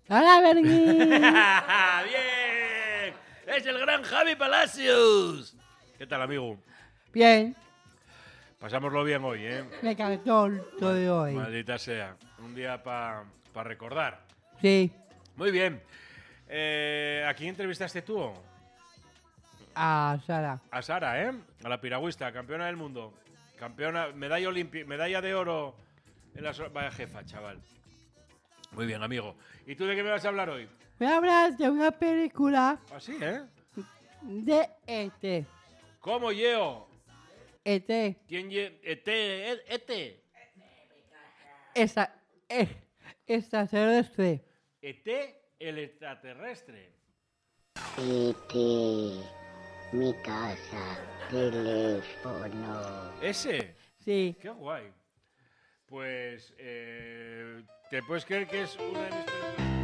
¡Hola, Bergui! ¡Bien! ¡Es el gran Javi Palacios! ¿Qué tal, amigo? Bien, Pasámoslo bien hoy, ¿eh? me encantó todo de hoy. Maldita sea. Un día para recordar. Sí, Muy bien. ¿A quién entrevistaste tú? a Sara. A Sara, ¿eh? A la piragüista, campeona del mundo. Campeona, medalla de oro en la... Vaya jefa, chaval. Muy bien, amigo. ¿Y tú de qué me vas a hablar hoy? Voy a hablar de una película Así, ¿eh? de E.T. ¿Cómo, Yeo? E.T. ¿Quién ET? Extraterrestre. ET, el extraterrestre. E.T. Mi casa, teléfono. ¿Ese? Sí, Qué guay. Pues, ¿te puedes creer que es una de mis películas?